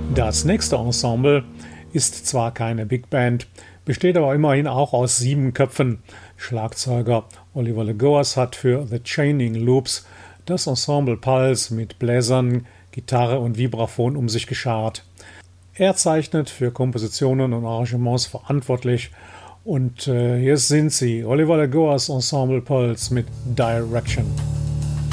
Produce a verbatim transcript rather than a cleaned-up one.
Das nächste Ensemble ist zwar keine Big Band, besteht aber immerhin auch aus sieben Köpfen. Schlagzeuger Oliver Legoas hat für The Chaining Loops das Ensemble Pulse mit Bläsern, Gitarre und Vibraphon um sich geschart. Er zeichnet für Kompositionen und Arrangements verantwortlich und äh, hier sind sie, Oliver Legoas Ensemble Pulse mit Direction.